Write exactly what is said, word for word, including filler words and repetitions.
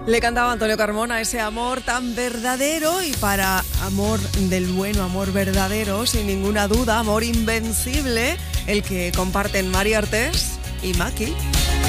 Le cantaba Antonio Carmona ese amor tan verdadero, y para amor del bueno, amor verdadero, sin ninguna duda, amor invencible, el que comparten Mari Artés y Maki.